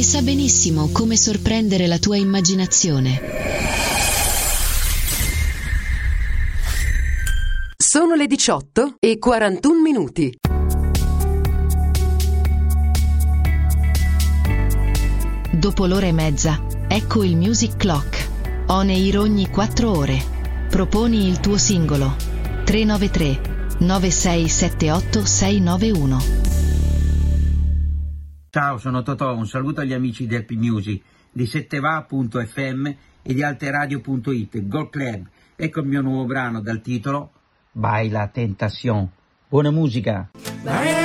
sa benissimo come sorprendere la tua immaginazione. Sono le 18:41. Dopo l'ora e mezza, ecco il Music Clock. On air ogni 4 ore. Proponi il tuo singolo. 393 9678 691. Ciao, sono Totò, un saluto agli amici del P-Music, di setteva.fm e di alteradio.it, Gold Club. Ecco il mio nuovo brano dal titolo Baila Tentación. Buona musica!